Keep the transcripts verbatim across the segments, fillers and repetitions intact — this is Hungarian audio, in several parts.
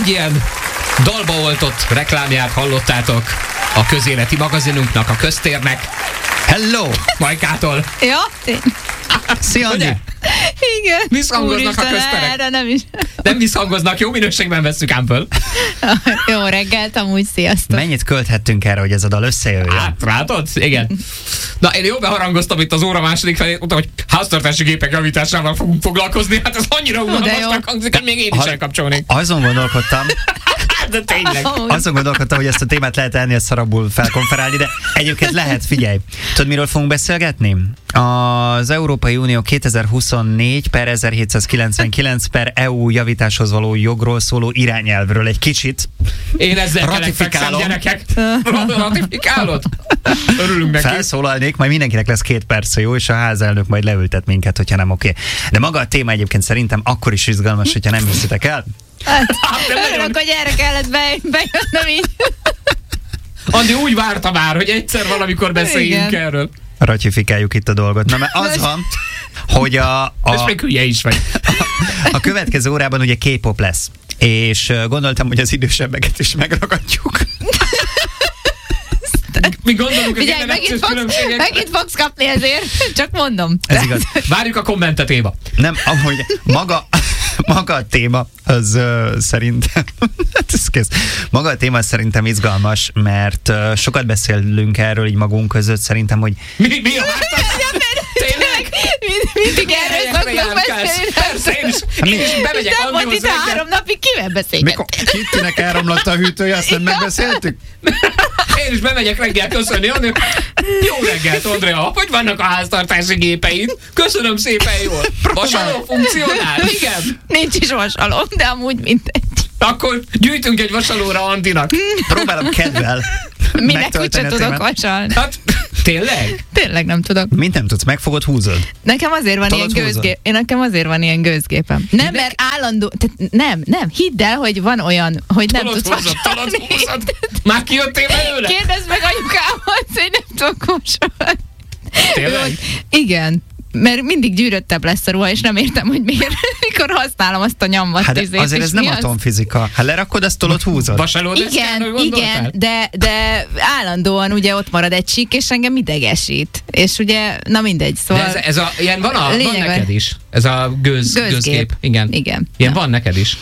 egy ilyen dalba oltott reklámját hallottátok a közéleti magazinunknak, a Köztérnek. Hello! Majkától. Ja, tény. Szia, Andi! Igen. Visszhangoznak a közterek. Erre nem is. Nem visszhangoznak, jó minőségben vesszük ám föl. Jó reggelt, amúgy sziasztok. Mennyit költhettünk erre, hogy ez a dal összejöjjön? Hát, látod? Igen. Na, én jól beharangoztam itt az óra második felét, mondtam, hogy háztartási gépek javításával fogunk foglalkozni. Hát ez annyira unalmasnak hangzik, hogy még én is elkapcsolnék. Azon gondolkodtam, De tényleg. azon gondolkodtam, hogy ezt a témát lehet ennél szarabul felkonferálni, de egyébként lehet, figyelj. Tudod, miről fogunk beszélgetni? Az Európai Unió kétezer-huszonnégy per ezerhétszázkilencvenkilenc per é u javításhoz való jogról szóló irányelvről egy kicsit. Én ezzel kelek fekszem, gyerekek. Ratifikálod? Örülünk neki. Felszólalnék, majd mindenkinek lesz két perc, jó, és a házelnök majd leültet minket, hogyha nem oké. De maga a téma egyébként szerintem akkor is izgalmas, hogyha nem hiszitek el. Hát, örülök, hogy erre kellett be, bejönnöm így. Andi úgy várta már, hogy egyszer valamikor beszéljünk Igen. erről. Ratifikáljuk itt a dolgot. Na, mert az van, hogy a, a, És még hülye is vagy. a következő órában ugye K-pop lesz. És uh, gondoltam, hogy az idősebbeket is megragadjuk. Mi gondolunk, hogy Figyelj, megint fogsz, megint fogsz kapni ezért, csak mondom. Ez igaz. Várjuk a kommentet, Éva. Nem, ahogy maga, maga a téma, az uh, szerintem, hát ez kész. Maga a téma szerintem izgalmas, mert uh, sokat beszélünk erről így magunk között, szerintem, hogy... Mi, mi a háztartás? Tényleg? Mindig erről szoktunk beszélni. Persze, én is, én is bemegyek Nem volt Andihoz itt reggel. három napig, kivel beszélgetni? Mikor Kittinek elromlott a hűtője, azt nem megbeszéltük? Én is bemegyek reggel köszönni, Andi. Jó reggelt, Andrea. Hogy vannak a háztartási gépeid? Köszönöm szépen jól. Vasaló funkcionál? Igen. Nincs is vasaló, de amúgy mindegy. Akkor gyűjtünk egy vasalóra Andinak. Próbálom kedvel Minek megtölteni úgyse a tudok témát. vasalni. Hát, tényleg? Tényleg nem tudok. Mint nem tudsz, megfogod, húzod. Nekem azért van Tolod, ilyen húzod? gőzgép. Én nekem azért van ilyen gőzgépem. Nem, mert állandó, tehát nem, nem, hidd el, hogy van olyan, hogy nem Tolod, tudsz húzod, tolod, vasalni. húzod. Már kijöttél belőle? Kérdezd meg anyukámat, hogy nem tudok vasalni. Tényleg? Jó, igen. Mert mindig gyűröttebb lesz a ruha, és nem értem, hogy miért, mikor használom azt a nyomvat. Hát izét, azért és ez nem mi az? atomfizika. Ha lerakod, azt tolod, húzod. Vasalódeszkán, Igen, igen, de, de állandóan ugye ott marad egy csík, és engem idegesít. És ugye, na mindegy, szóval... De ez, ez a, ilyen van, a, van Lényeg, neked is. Ez a gőz, Gőzgép. gőzgép. Igen. Igen. Ilyen Na. van neked is.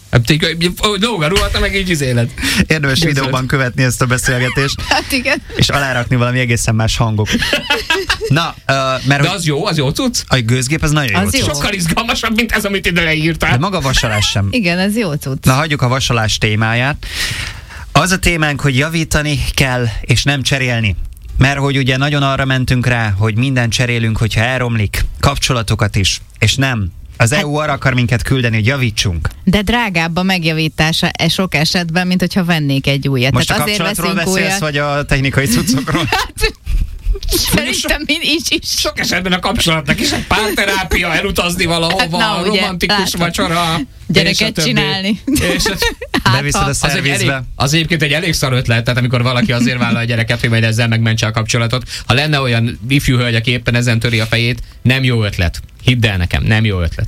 Lóga ruha, te meg így izéled. Érdemes Gőzöd. videóban követni ezt a beszélgetést, Hát igen. és alárakni valami egészen más hangok. Na, uh, mert De hogy az jó, az jó cucc? a gőzgép az nagyon Az jó. jó. cucc. Sokkal izgalmasabb, mint ez, amit ide De leírtál. maga a vasalás sem. Igen, ez jó cucc. Na, hagyjuk a vasalás témáját. Az a témánk, hogy javítani kell, és nem cserélni. Mert hogy ugye nagyon arra mentünk rá, hogy mindent cserélünk, hogyha elromlik, kapcsolatokat is, és nem. Az é u arra akar minket küldeni, hogy javítsunk. De drágább a megjavítása e sok esetben, mint hogyha vennék egy újat. Most a Tehát azért kapcsolatról veszünk beszélsz, újat. vagy a technikai cuccokról? Hát, szerintem mind így is. Sok esetben a kapcsolatnak is egy párterápia, elutazni valahova, Hát na, ugye, romantikus látod. vacsora. Gyereket és a többi. csinálni. És a, Hát, Beviszed ha- a az, egy elég, szervizbe. az egyébként egy elég szar ötlet, tehát amikor valaki azért vállal a gyereket, hogy majd ezzel megmentse a kapcsolatot. Ha lenne olyan ifjú hölgy, aki éppen ezen töri a fejét, nem jó ötlet. Hidd el nekem, nem jó ötlet.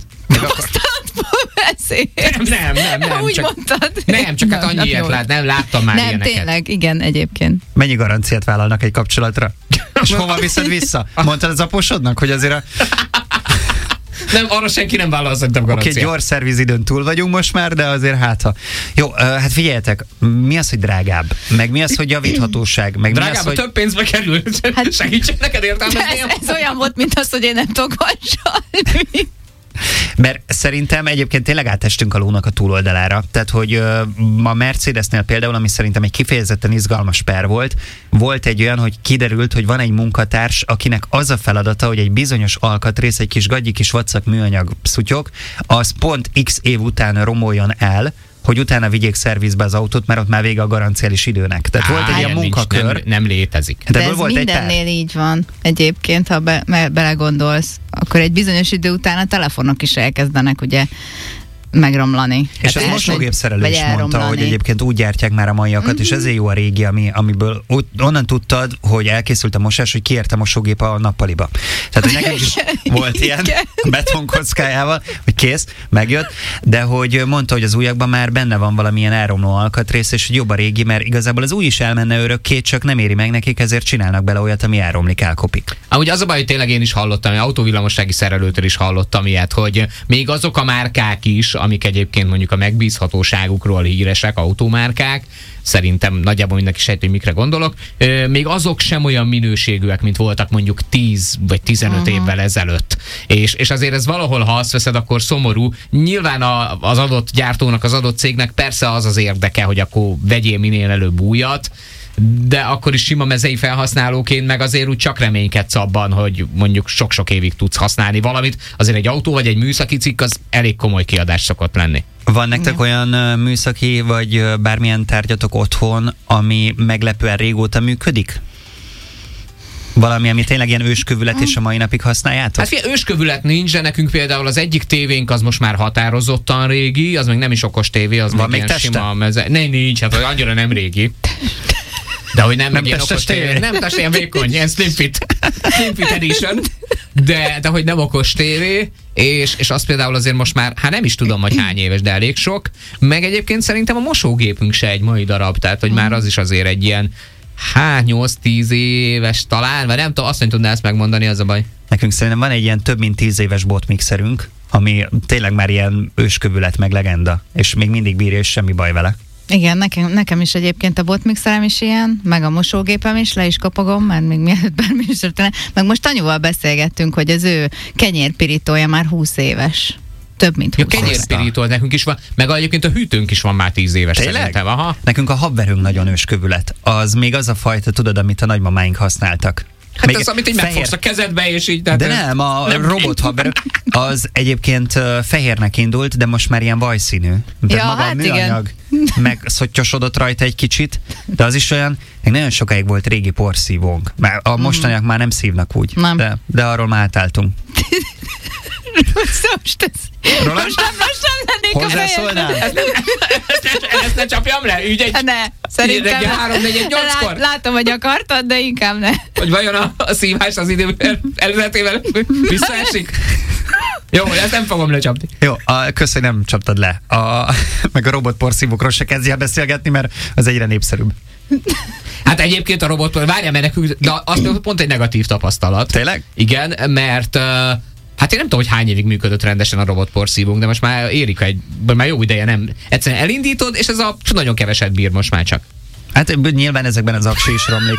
beszél. Nem, nem, nem. Úgy csak, mondtad. nem, csak hát Nem, annyi nem ilyet jó. lát, nem láttam már Nem, ilyeneket. tényleg, igen, egyébként. Mennyi garanciát vállalnak egy kapcsolatra? És hova viszed vissza? Mondtad az aposodnak, hogy azért a Nem, arra senki nem vállal szerintem oké, garanciát. okay, gyors szervizidőn túl vagyunk most már, de azért hát ha. Jó, uh, hát figyeljetek, mi az, hogy drágább? Meg mi az, hogy javíthatóság? Meg mi az, Drágább, hogy... több pénzbe kerül. Hát- Segítsek neked értelmezni. Ez, ez olyan volt, mint az, hogy én nem tudok vasalni. Mert szerintem egyébként tényleg átestünk a lónak a túloldalára. Tehát, hogy ö, a Mercedesnél például, ami szerintem egy kifejezetten izgalmas per volt, volt egy olyan, hogy kiderült, hogy van egy munkatárs, akinek az a feladata, hogy egy bizonyos alkatrész, egy kis gagyi kis vacak műanyag szutyok, az pont x év után romoljon el, hogy utána vigyék szervizbe az autót, mert ott már vége a garanciális időnek. Tehát volt egy ilyen nincs, munkakör. Nem, nem létezik. De De ebből ez volt egy per. mindennél így van egyébként, ha be, me, belegondolsz. Akkor egy bizonyos idő után a telefonok is elkezdenek ugye megromlani. És Hát ez mosógépszerelő is mondta, elromlani. hogy egyébként úgy gyártják már a maiakat, mm-hmm. és ezért jó a régi, ami, amiből onnan tudtad, hogy elkészült a mosás, hogy kiért a mosógép a nappaliba. Tehát, hogy nekem is volt ilyen betonkockájával, hogy kész, megjött, de hogy mondta, hogy az újakban már benne van valamilyen elromló alkatrész, és hogy jobb a régi, mert igazából az új is elmenne örökké, csak nem éri meg nekik, ezért csinálnak bele olyat, ami elromlik, elkopik. Amúgy az a baj, hogy tényleg én is hallottam, autóvillamossági szerelőtől is hallottam ilyet, hogy még azok a márkák is, amik egyébként mondjuk a megbízhatóságukról híresek, automárkák, szerintem nagyjából mindenki sejt, hogy mikre gondolok, még azok sem olyan minőségűek, mint voltak mondjuk tíz vagy tizenöt uh-huh. évvel ezelőtt. És, és azért ez valahol, ha azt veszed, akkor szomorú. Nyilván a, az adott gyártónak, az adott cégnek persze az az érdeke, hogy akkor vegyél minél előbb újat, de akkor is sima mezei felhasználóként meg azért úgy csak reménykedsz abban, hogy mondjuk sok-sok évig tudsz használni valamit. Azért egy autó vagy egy műszaki cikk az elég komoly kiadás szokott lenni. Van nektek olyan műszaki vagy bármilyen tárgyatok otthon, ami meglepően régóta működik? Valami, ami tényleg ilyen őskövület, és a mai napig használjátok? Hát figyelj, őskövület nincs, de nekünk például az egyik tévénk az most már határozottan régi, az meg nem is okos tévé, az van még ilyen sima meze. Nem, nincs, hát annyira nem régi. De hogy nem, nem ilyen okos tévé. tévé. Nem, testes ilyen vékony, ilyen slim fit, slim fit edition, de, de hogy nem okos tévé, és, és az például azért most már, hát nem is tudom, hogy hány éves, de elég sok, meg egyébként szerintem a mosógépünk se egy mai darab, tehát hogy már az is azért egy ilyen hát nyolc-tíz éves talán, vagy nem tudom, azt nem tudná ezt megmondani, az a baj. Nekünk szerintem van egy ilyen több mint tíz éves botmixerünk, ami tényleg már ilyen őskövület meg legenda, és még mindig bírja, és semmi baj vele. Igen, nekem, nekem is egyébként a botmixerem is ilyen, meg a mosógépem is, le is kopogom, mert még mielőtt bármi is történne. Meg most anyuval beszélgettünk, hogy az ő kenyérpirítója már húsz éves. Több mint húsz. Ja, kenyérpirító nekünk is van, meg egyébként a hűtőnk is van már tíz éves. Tényleg? Szerintem. Aha. Nekünk a habverünk nagyon őskövület. Az még az a fajta, tudod, amit a nagymamáink használtak. Hát még az, amit így fehér... megfogsz a kezedbe, és így... De nem, a robothabverő az egyébként uh, fehérnek indult, de most már ilyen vajszínű. De ja, maga hát a műanyag megszottyosodott rajta egy kicsit, de az is olyan, még nagyon sokáig volt régi porszívónk. Már a mostaniak mm. már nem szívnak úgy, nem. De, de arról már átálltunk. Most ez... Róla? Most nem, most nem lennék hozzászólnál? Ezt, nem, ezt, ne, ezt ne csapjam le, ügy egy... Ne, szerintem ne. három négy nyolckor. Lát, látom, hogy akartad, de inkább ne. Hogy vajon a, a szívás az idő előzetével visszaesik? Jó, ezt nem fogom lecsapni. Jó, a, kösz, hogy nem csaptad le. A, meg a robotporszívókról se kezdjél beszélgetni, mert az egyre népszerűbb. Hát egyébként a robotpor, várjál, mert nekünk, de az pont egy negatív tapasztalat. Tényleg? Igen, mert... Uh, hát én nem tudom, hogy hány évig működött rendesen a robotporszívónk, de most már érik egy, már jó ideje nem. Egyszerűen elindítod, és ez a nagyon keveset bír most már csak. Hát nyilván ezekben az aksi is romlik.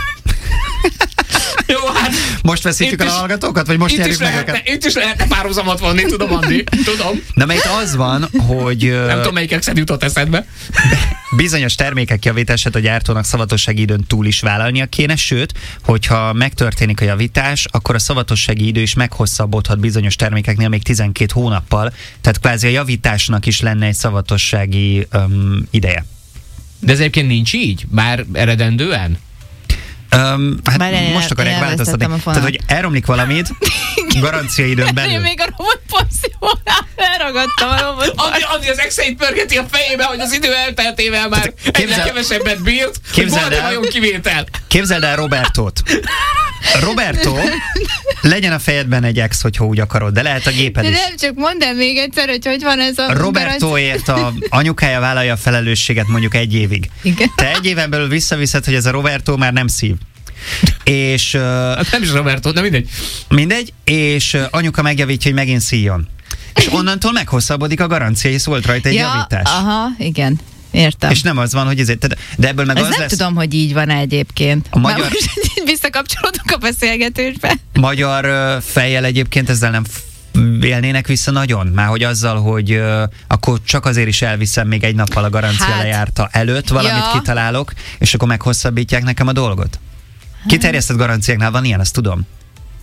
Jó, hát... Most veszítjük el a hallgatókat, vagy most nyerjük meg lehetne, őket? Itt is lehetne párhuzamot vonni, tudom, Andi. Tudom. De mert az van, hogy... Nem tudom, melyik exed jutott eszedbe. Bizonyos termékek javítását a gyártónak szavatossági időn túl is vállalnia kéne, sőt, hogyha megtörténik a javítás, akkor a szavatossági idő is meghosszabbodhat bizonyos termékeknél még tizenkét hónappal, tehát kvázi a javításnak is lenne egy szavatossági um, ideje. De ez egyébként nincs így? Már eredendően? Um, hát Bár most akarják változtatni. Tehát, hogy elromlik valamit, garancia időn belül. Én még a robotporszívónál elragadtam a robot. Andi, Andi az exeit pörgeti a fejébe, hogy az idő elteltével már egyre kevesebbet bírt, hogy van-e vajon kivétel. Képzeld el Robertót. Roberto, legyen a fejedben egy ex, hogyha úgy akarod, de lehet a géped is. De nem, csak mondd el még egyszer, hogy hogy van ez a... Robertoért a anyukája vállalja a felelősséget mondjuk egy évig. Igen. Te egy éven belül visszaviszed, hogy ez a Roberto már nem szív. És... Uh, hát nem is Roberto, de mindegy. Mindegy, és uh, anyuka megjavítja, hogy megint szíjon. És onnantól meghosszabbodik a garancia, és volt rajta egy ja, javítás. Aha, igen. Értem. És nem az van, hogy ezért, de ebből meg ez az nem lesz... tudom, hogy így van egyébként. A magyar... Most visszakapcsolódunk a beszélgetésbe. Magyar uh, fejjel egyébként ezzel nem élnének vissza nagyon? Már hogy azzal, hogy uh, akkor csak azért is elviszem még egy nappal a garancia hát, lejárta előtt, valamit ja. kitalálok, és akkor meghosszabbítják nekem a dolgot. Kiterjesztett garanciáknál van ilyen, azt tudom.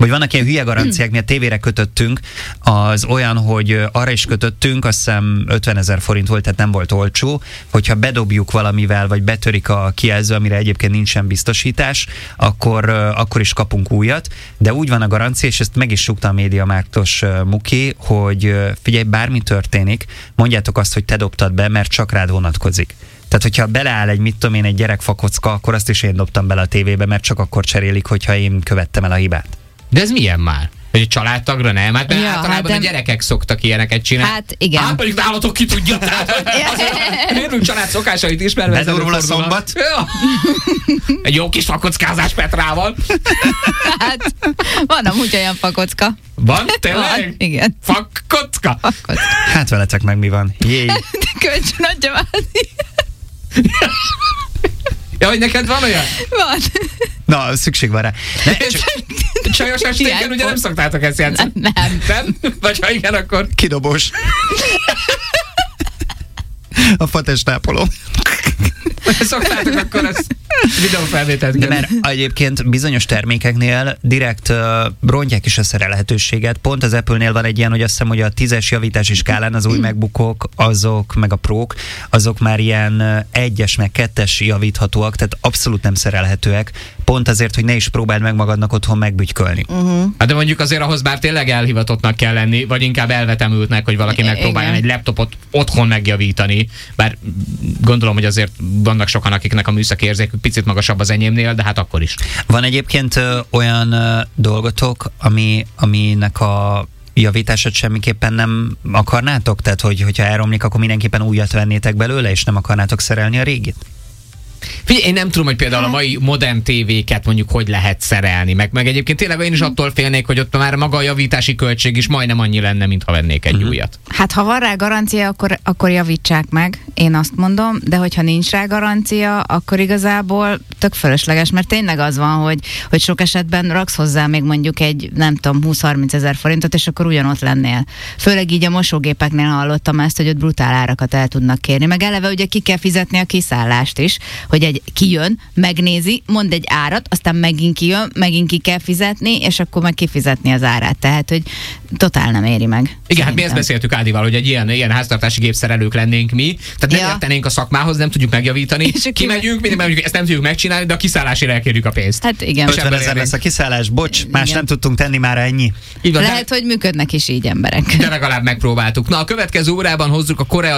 Vagy vannak ilyen hülye garanciák, mi a tévére kötöttünk, az olyan, hogy arra is kötöttünk, azt hiszem ötvenezer forint volt, tehát nem volt olcsó, hogyha bedobjuk valamivel, vagy betörik a kijelző, amire egyébként nincsen biztosítás, akkor, akkor is kapunk újat, de úgy van a garancia, és ezt meg is súgta a MediaMarktos Muki, hogy figyelj, bármi történik, mondjátok azt, hogy te dobtad be, mert csak rád vonatkozik. Tehát, hogyha beleáll egy, mit tudom én, egy gyerekfakocka, akkor azt is én dobtam bele a tévébe, mert csak akkor cserélik, hogyha én követtem el a hibát. De ez milyen már? Hogy egy családtagra nem? Hát, mert Ja, általában hát de- a gyerekek szoktak ilyeneket csinálni. Hát igen. Hát pedig nálatok ki tudja. Én család szokásait ismerve. ez Bedurul a előfordul. szombat. Ja. Egy jó kis fakockázás Petrával. Hát van amúgy olyan fakocka. Van? Tényleg? Van, igen. Fakocka? Fakocka. Hát veletek meg mi van? Jéj. De kölcsön adja válni. Ja, hogy neked van olyan? Van. Na, szükség van rá. Ne, csak Csajos estéken Ilyen ugye nem for- szoktátok ezt játszani? Nem. Nem? Vagy ha igen, akkor... kidobós. A fatestápolom. Szoktátok, akkor ezt videófelvételt De kérni. mert egyébként bizonyos termékeknél direkt uh, rontják is a szerelhetőséget. Pont az Apple-nél van egy ilyen, hogy azt hiszem, hogy a tízes javítási skálán az új MacBookok, azok, meg a Prók, azok már ilyen uh, egyes, meg kettes javíthatóak, tehát abszolút nem szerelhetőek. Pont azért, hogy ne is próbáld meg magadnak otthon megbügykölni. Uh-huh. Hát de mondjuk azért ahhoz bár tényleg elhivatottnak kell lenni, vagy inkább elvetemültnek, hogy valaki I- megpróbáljon igen. egy laptopot otthon megjavítani. Bár gondolom, hogy azért vannak sokan, akiknek a műszaki érzékük picit magasabb az enyémnél, de hát akkor is. Van egyébként ö, olyan ö, dolgotok, ami, aminek a javítását semmiképpen nem akarnátok? Tehát, hogy, hogyha elromlik, akkor mindenképpen újat vennétek belőle, és nem akarnátok szerelni a régit? Figyelj, én nem tudom, hogy például a mai modern tévéket mondjuk hogy lehet szerelni, meg, meg egyébként tényleg én is attól félnék, hogy ott már maga a javítási költség is majdnem annyi lenne, mint ha vennék egy Mhm. újat. Hát ha van rá garancia, akkor, akkor javítsák meg, én azt mondom, de hogyha nincs rá garancia, akkor igazából tök fölösleges, mert tényleg az van, hogy, hogy sok esetben raksz hozzá még mondjuk egy, nem tudom, húsz-harminc ezer forintot, és akkor ugyanott lennél. Főleg így a mosógépeknél hallottam ezt, hogy ott brutál árakat el tudnak kérni. Meg eleve ugye ki kell fizetni a kiszállást is, hogy egy kijön, megnézi, mond egy árat, aztán megint kijön, megint ki kell fizetni, és akkor meg kifizetni az árát. Tehát, hogy totál nem éri meg. Igen, hát mi ezt Szerintem. beszéltük Ádival, hogy egy ilyen, ilyen háztartási gépszerelők lennénk mi, tehát nem Ja. értenénk a szakmához, nem tudjuk megjavítani, És akkor kimegyünk, mindig mondjuk, ezt nem tudjuk megcsinálni, de a kiszállásért elkérjük a pénzt. Hát igen. Most ötven ezer ebből lesz a kiszállás, bocs, más Igen. nem tudtunk tenni, már ennyi. Így van, Lehet, hogy működnek is így emberek. de, de legalább megpróbáltuk. Na, a következő órában hozzuk a Korea